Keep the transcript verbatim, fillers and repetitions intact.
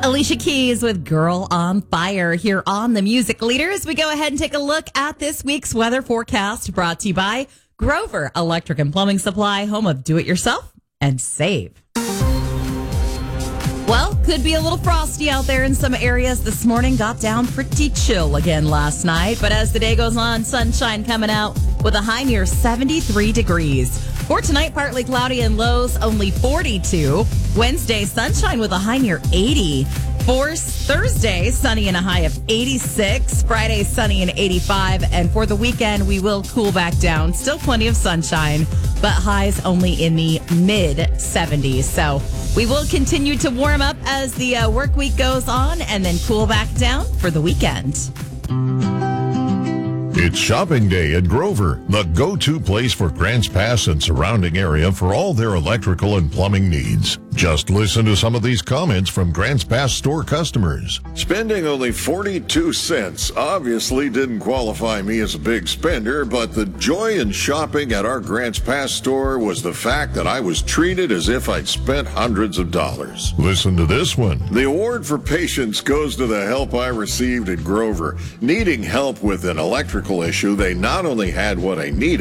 Alicia Keys with Girl on Fire here on The Music Leaders. We go ahead and take a look at this week's weather forecast brought to you by Grover Electric and Plumbing Supply, home of do-it-yourself and save. Well, could be a little frosty out there in some areas this morning. Got down pretty chill again last night. But as the day goes on, sunshine coming out with a high near seventy-three degrees. For tonight, partly cloudy and lows only forty-two. Wednesday, sunshine with a high near eighty. For Thursday, sunny and a high of eighty-six. Friday, sunny and eighty-five. And for the weekend, we will cool back down. Still plenty of sunshine, but highs only in the mid seventies. So we will continue to warm up as the uh, work week goes on and then cool back down for the weekend. It's shopping day at Grover, the go-to place for Grants Pass and surrounding area for all their electrical and plumbing needs. Just listen to some of these comments from Grants Pass store customers. Spending only forty-two cents obviously didn't qualify me as a big spender, but the joy in shopping at our Grants Pass store was the fact that I was treated as if I'd spent hundreds of dollars. Listen to this one. The award for patience goes to the help I received at Grover. Needing help with an electrical issue, they not only had what I needed,